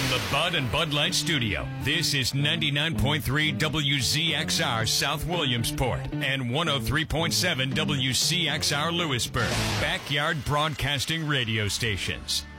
From the Bud and Bud Light Studio, this is 99.3 WZXR South Williamsport and 103.7 WCXR Lewisburg, backyard broadcasting radio stations.